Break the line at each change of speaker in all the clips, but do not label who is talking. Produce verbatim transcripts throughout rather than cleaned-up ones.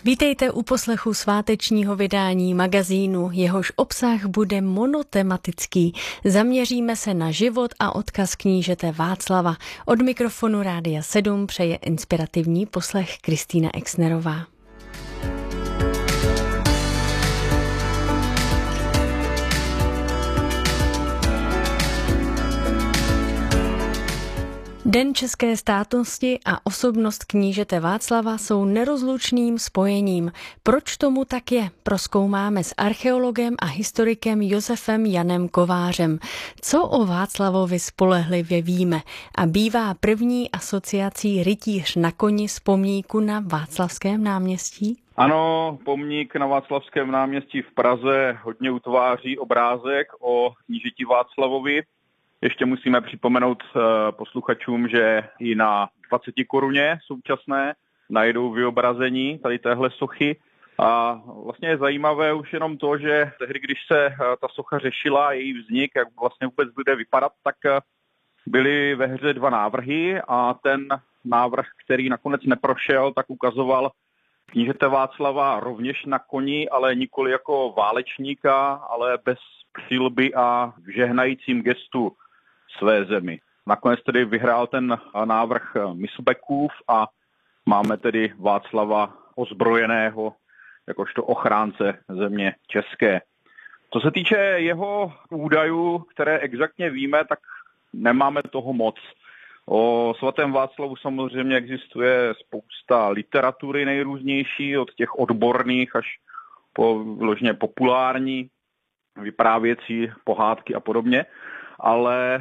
Vítejte u poslechu svátečního vydání magazínu, jehož obsah bude monotematický. Zaměříme se na život a odkaz knížete Václava. Od mikrofonu Rádia sedm přeje inspirativní poslech Kristýna Exnerová. Den české státnosti a osobnost knížete Václava jsou nerozlučným spojením. Proč tomu tak je? Prozkoumáme s archeologem a historikem Josefem Janem Kovářem. Co o Václavovi spolehlivě víme? A bývá první asociací rytíř na koni z pomníku na Václavském náměstí?
Ano, pomník na Václavském náměstí v Praze hodně utváří obrázek o knížeti Václavovi. Ještě musíme připomenout posluchačům, že i na dvaceti koruně současné najdou vyobrazení tady téhle sochy. A vlastně je zajímavé už jenom to, že tehdy, když se ta socha řešila, její vznik, jak vlastně vůbec bude vypadat, tak byly ve hře dva návrhy a ten návrh, který nakonec neprošel, tak ukazoval knížete Václava rovněž na koni, ale nikoli jako válečníka, ale bez přilby a v žehnajícím gestu své zemi. Nakonec tedy vyhrál ten návrh Mysubekův a máme tedy Václava ozbrojeného jakožto ochránce země české. Co se týče jeho údajů, které exaktně víme, tak nemáme toho moc. O svatém Václavu samozřejmě existuje spousta literatury nejrůznější, od těch odborných až po vyloženě populární, vyprávěcí, pohádky a podobně, ale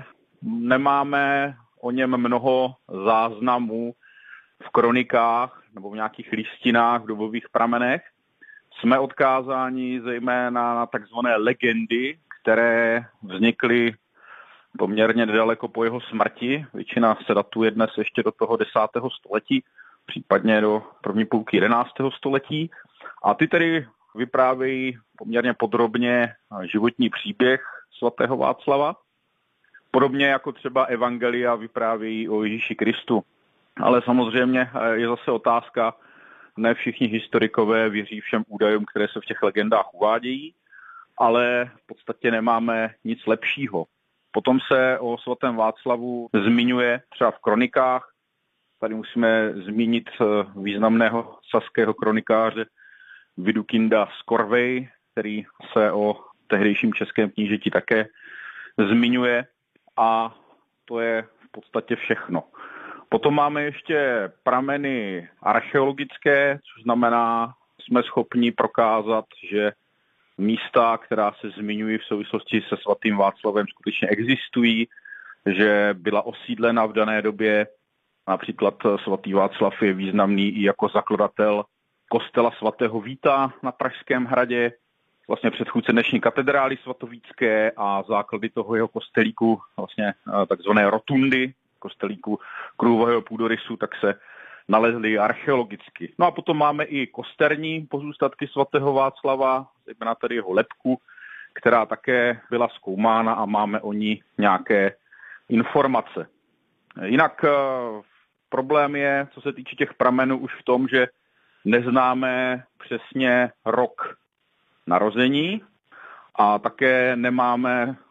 nemáme o něm mnoho záznamů v kronikách nebo v nějakých listinách, v dobových pramenech. Jsme odkázáni zejména na takzvané legendy, které vznikly poměrně nedaleko po jeho smrti. Většina se datuje dnes ještě do toho desátého století, případně do první půlky jedenáctého století. A ty tedy vyprávějí poměrně podrobně životní příběh svatého Václava. Podobně jako třeba evangelia vyprávějí o Ježíši Kristu. Ale samozřejmě je zase otázka, ne všichni historikové věří všem údajům, které se v těch legendách uvádějí, ale v podstatě nemáme nic lepšího. Potom se o svatém Václavu zmiňuje třeba v kronikách. Tady musíme zmínit významného saského kronikáře Vidukinda z Korvej, který se o tehdejším českém knížeti také zmiňuje. A to je v podstatě všechno. Potom máme ještě prameny archeologické, což znamená, jsme schopni prokázat, že místa, která se zmiňují v souvislosti se svatým Václavem, skutečně existují, že byla osídlena v dané době. Například svatý Václav je významný i jako zakladatel kostela svatého Víta na Pražském hradě, vlastně předchůdce dnešní katedrály svatovícké a základy toho jeho kostelíku, vlastně takzvané rotundy, kostelíku kruhového půdorysu, tak se nalezly archeologicky. No a potom máme i kosterní pozůstatky svatého Václava, zejména tady jeho lebku, která také byla zkoumána a máme o ní nějaké informace. Jinak problém je, co se týče těch pramenů, už v tom, že neznáme přesně rok narození a také nemáme